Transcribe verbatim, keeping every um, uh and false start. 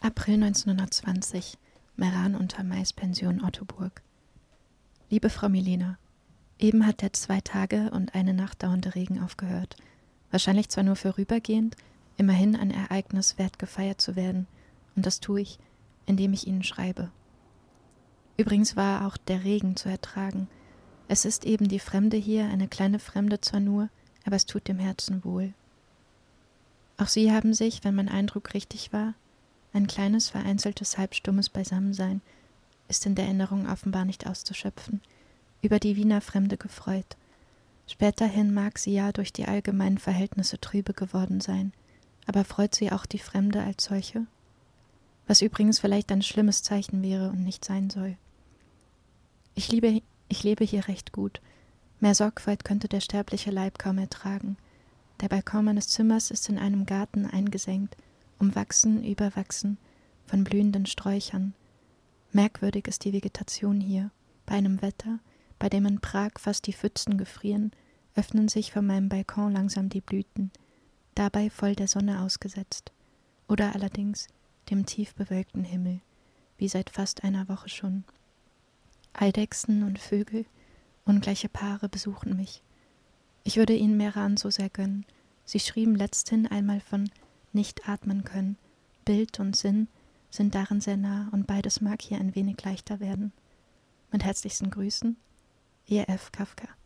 April neunzehnhundertzwanzig, Meran unter Mais, Pension Ottoburg. Liebe Frau Milena, eben hat der zwei Tage und eine Nacht dauernde Regen aufgehört. Wahrscheinlich zwar nur vorübergehend, immerhin ein Ereignis wert gefeiert zu werden. Und das tue ich, indem ich Ihnen schreibe. Übrigens war auch der Regen zu ertragen. Es ist eben die Fremde hier, eine kleine Fremde zwar nur, aber es tut dem Herzen wohl. Auch Sie haben sich, wenn mein Eindruck richtig war, ein kleines, vereinzeltes, halbstummes Beisammensein, ist in der Erinnerung offenbar nicht auszuschöpfen, über die Wiener Fremde gefreut. Späterhin mag sie ja durch die allgemeinen Verhältnisse trübe geworden sein, aber freut sie auch die Fremde als solche? Was übrigens vielleicht ein schlimmes Zeichen wäre und nicht sein soll. Ich liebe, ich lebe hier recht gut. Mehr Sorgfalt könnte der sterbliche Leib kaum ertragen. Der Balkon meines Zimmers ist in einem Garten eingesenkt, umwachsen, überwachsen von blühenden Sträuchern. Merkwürdig ist die Vegetation hier. Bei einem Wetter, bei dem in Prag fast die Pfützen gefrieren, öffnen sich von meinem Balkon langsam die Blüten, dabei voll der Sonne ausgesetzt. Oder allerdings dem tief bewölkten Himmel, wie seit fast einer Woche schon. Eidechsen und Vögel, ungleiche Paare besuchen mich. Ich würde ihnen Meran so sehr gönnen. Sie schrieben letzthin einmal von nicht atmen können. Bild und Sinn sind darin sehr nah und beides mag hier ein wenig leichter werden. Mit herzlichsten Grüßen, Ihr F. Kafka.